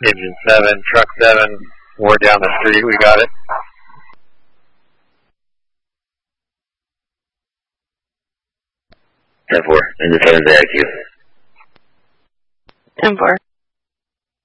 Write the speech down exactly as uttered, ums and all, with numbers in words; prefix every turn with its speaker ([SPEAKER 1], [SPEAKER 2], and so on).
[SPEAKER 1] Engine seven, truck seven, we're down the street, we got it.
[SPEAKER 2] ten four, engine seven's A I Q.
[SPEAKER 3] ten four.